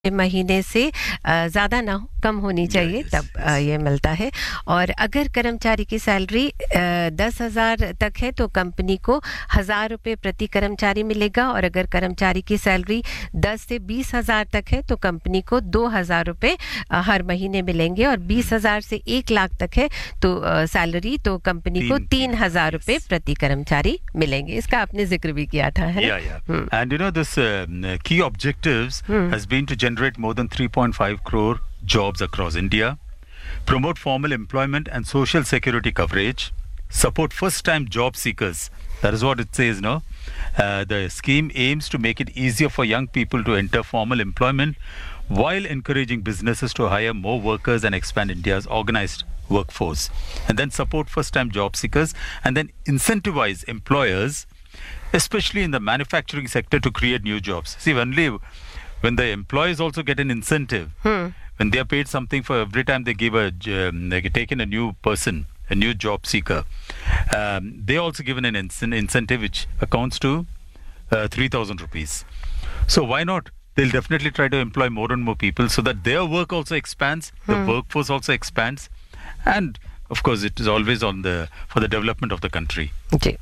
महीने से ज़्यादा ना हो, कम होनी चाहिए, तब ये मिलता है। और अगर कर्मचारी की सैलरी 10,000 तक है तो कंपनी को 1,000 रुपये प्रति कर्मचारी मिलेगा, और अगर कर्मचारी की सैलरी 10 से 20,000 तक है तो कंपनी को 2,000 रुपये हर महीने मिलेंगे, और 20,000 से 1 लाख तक है तो सैलरी तो कंपनी को 3,000 रुपये प्रति कर्मचारी मिलेंगे। इसका आपने जिक्र भी किया था, है ना? And you know, this key objectives has been to generate more than 3.5 crore jobs across India, promote formal employment and social security coverage, support first-time job seekers. That is what it says, no? The scheme aims to make it easier for young people to enter formal employment while encouraging businesses to hire more workers and expand India's organized workforce. And then support first-time job seekers, and then incentivize employers, especially in the manufacturing sector, to create new jobs. See, only when the employees also get an incentive, when they are paid something for every time they give they take in a new person, a new job seeker, they also given an incentive which accounts to 3,000 rupees. So why not? They'll definitely try to employ more and more people so that their work also expands, the workforce also expands, and of course it is always for the development of the country. Okay.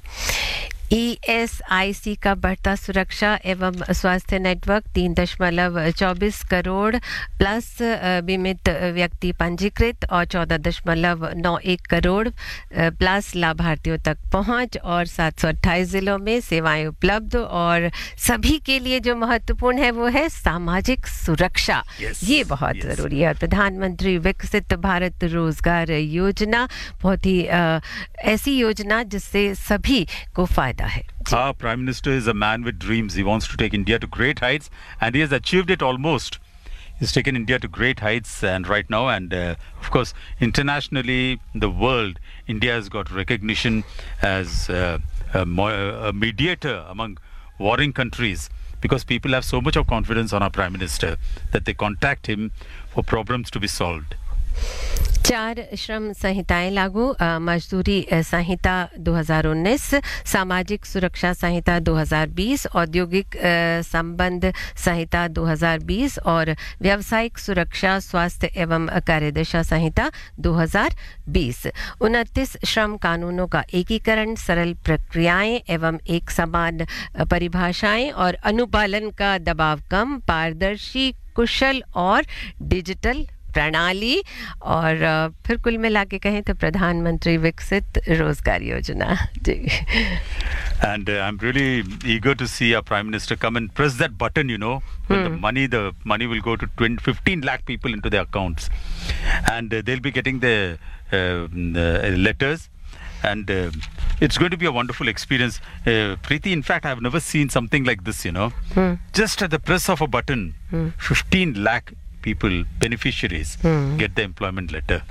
ESIC का बढ़ता सुरक्षा एवं स्वास्थ्य network 3.24 crore plus बीमित व्यक्ति पंजीकृत, और 14.91 crore plus लाभार्थियों तक पहुंच, और 728 जिलों में सेवाएं उपलब्ध। और सभी के लिए जो महत्वपूर्ण है वो है सामाजिक सुरक्षा। ये बहुत जरूरी है। और प्रधानमंत्री विकसित भारत रोजगार योजना बहुत ही ऐसी योजना जिससे सभी को फायदा है। Our Prime Minister is a man with dreams. He wants to take India to great heights, and he has achieved it almost. He's taken India to great heights, and right now, and of course, internationally, the world, India has got recognition as a mediator among warring countries, because people have so much of confidence on our Prime Minister that they contact him for problems to be solved. 4 श्रम संहिताएं लागू, मजदूरी संहिता 2019, सामाजिक सुरक्षा संहिता 2020, औद्योगिक संबंध संहिता 2020 और व्यावसायिक सुरक्षा स्वास्थ्य एवं कार्यदशा संहिता 2020। 29 श्रम कानूनों का एकीकरण, सरल प्रक्रियाएं एवं एक समान परिभाषाएं और अनुपालन का दबाव कम, पारदर्शी, कुशल और डिजिटल प्रणाली, और फिर कुल मिला के कहें तो प्रधानमंत्री विकसित रोजगार योजना। जी। And I'm really eager to see our Prime Minister come and press that button, you know, when the money will go to 15 lakh people into their accounts, and they'll be getting the letters, and it's going to be a wonderful experience. Preeti, in fact, I've never seen something like this, you know. Just at the press of a button, 15 lakh people, beneficiaries, get the employment letter.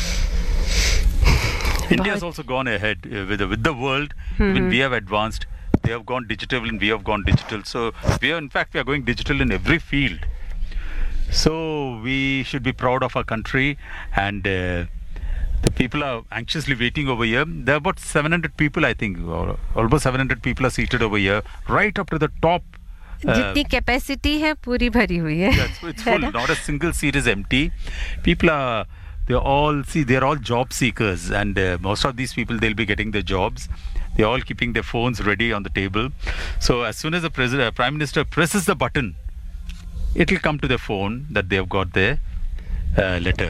India has also gone ahead with the world. When we have advanced, they have gone digital and we have gone digital. So we are going digital in every field. So we should be proud of our country, and the people are anxiously waiting over here. There are about 700 people, I think, or almost 700 people are seated over here, right up to the top. जितनी capacity है पूरी भरी हुई है। It's full. Not a single seat is empty. People they're all job seekers, and most of these people, they'll be getting their jobs. They're all keeping their phones ready on the table. So as soon as the Prime Minister presses the button, it'll come to their phone that they have got their letter.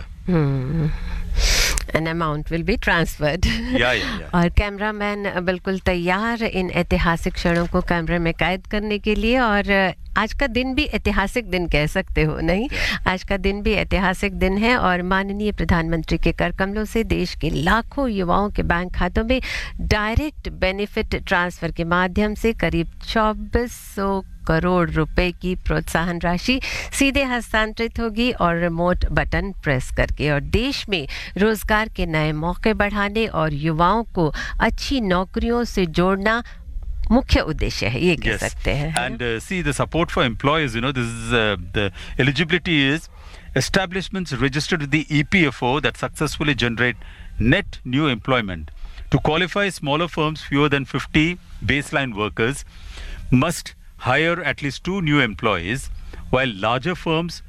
An amount will be transferred. Yeah. और cameraman बिल्कुल तैयार इन ऐतिहासिक क्षणों को कैमरे में कैद करने के लिए। और आज का दिन भी ऐतिहासिक दिन कह सकते हो, नहीं? आज का दिन भी ऐतिहासिक दिन है, और माननीय प्रधानमंत्री के कर कमलों से देश के लाखों युवाओं के बैंक खातों में डायरेक्ट बेनिफिट ट्रांसफर के माध्यम से करीब 2400 करोड़ रुपए की प्रोत्साहन राशि सीधे हस्तांतरित होगी, और रिमोट बटन प्रेस करके। और देश में रोजगार के नए मौके बढ़ाने और युवाओं को अच्छी नौकरियों से जोड़ना मुख्य उद्देश्य है, ये कह सकते हैं। And see, the support for employers, you know, this is the eligibility is establishments registered with the EPFO that successfully generate net new employment. To qualify, smaller firms fewer than 50 baseline workers must hire at least 2 new employees, while larger firms